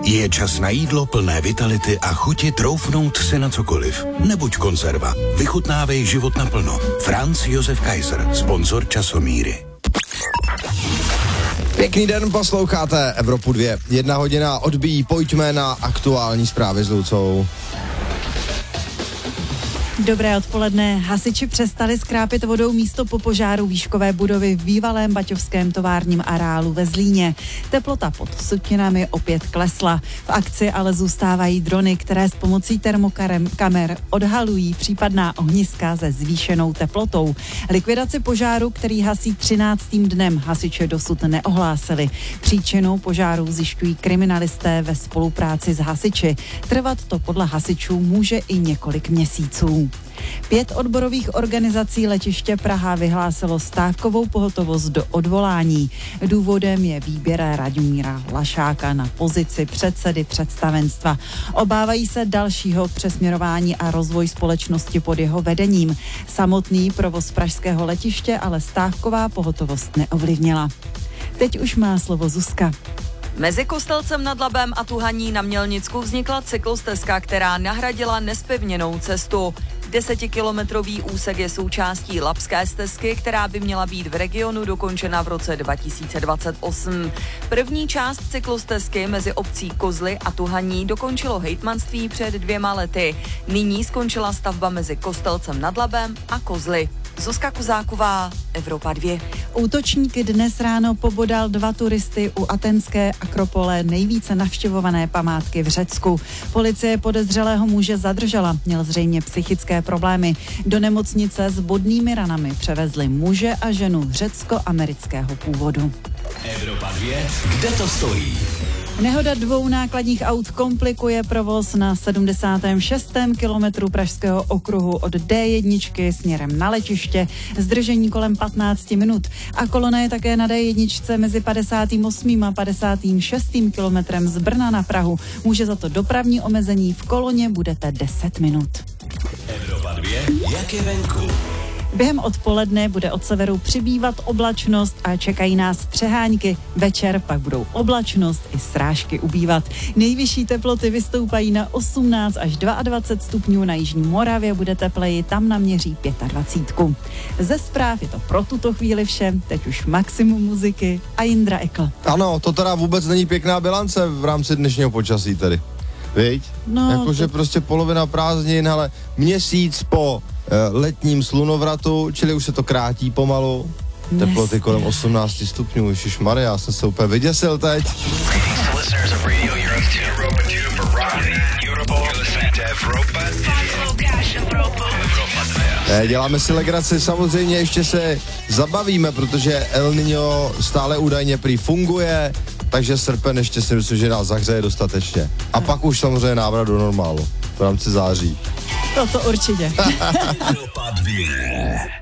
Je čas na jídlo plné vitality a chuti troufnout si na cokoliv. Nebuď konzerva. Vychutnávej život naplno. Franz Josef Kaiser, sponzor Časomíry. Pěkný den, posloucháte Evropu 2. 1 hodina odbíjí, pojďme na aktuální zprávy s Lucou. Dobré odpoledne. Hasiči přestali skrápět vodou místo po požáru výškové budovy v bývalém baťovském továrním areálu ve Zlíně. Teplota pod sutinami opět klesla. V akci ale zůstávají drony, které s pomocí termokamer odhalují případná ohniska se zvýšenou teplotou. Likvidaci požáru, který hasí 13. dnem, hasiče dosud neohlásili. Příčinu požáru zjišťují kriminalisté ve spolupráci s hasiči. Trvat to podle hasičů může i několik měsíců. 5 odborových organizací letiště Praha vyhlásilo stávkovou pohotovost do odvolání. Důvodem je výběr Radomíra Lašáka na pozici předsedy představenstva. Obávají se dalšího přesměrování a rozvoj společnosti pod jeho vedením. Samotný provoz pražského letiště ale stávková pohotovost neovlivnila. Teď už má slovo Zuzka. Mezi Kostelcem nad Labem a Tuhaní na Mělnicku vznikla cyklostezka, která nahradila nezpevněnou cestu. 10kilometrový úsek je součástí labské stezky, která by měla být v regionu dokončena v roce 2028. První část cyklostezky mezi obcí Kozly a Tuhaní dokončilo hejtmanství před 2 lety. Nyní skončila stavba mezi Kostelcem nad Labem a Kozly. Zuzka Kuzáková, Evropa 2. Útočník dnes ráno pobodal 2 turisty u aténské Akropole, nejvíce navštěvované památky v Řecku. Policie podezřelého muže zadržela, měl zřejmě psychické problémy. Do nemocnice s bodnými ranami převezli muže a ženu řecko-amerického původu. Evropa 2, kde to stojí? Nehoda 2 nákladních aut komplikuje provoz na 76. kilometru pražského okruhu od D1 směrem na letiště. Zdržení kolem 15 minut. A kolona je také na D1 mezi 58. a 56. kilometrem z Brna na Prahu. Může za to dopravní omezení, v koloně budete 10 minut. Evropa 2, jak je venku? Během odpoledne bude od severu přibývat oblačnost a čekají nás přehánky. Večer pak budou oblačnost i srážky ubývat. Nejvyšší teploty vystoupají na 18 až 22 stupňů, na jižní Moravě bude tepleji, tam naměří 25. Ze zpráv je to pro tuto chvíli vše, teď už maximum muziky a Jindra Ekl. Ano, to teda vůbec není pěkná bilance v rámci dnešního počasí tedy. Viď? No, jakože prostě polovina prázdnin, ale měsíc po letním slunovratu, čili už se to krátí pomalu. Teploty kolem 18 stupňů, ježišmarja, já jsem se úplně vyděsil teď. Děláme si legraci, samozřejmě ještě se zabavíme, protože El Niño stále údajně prý funguje, takže srpen ještě si myslím, že nás zahřeje dostatečně. A pak už samozřejmě návrat do normálu v rámci září. To určitě. Evropa 2.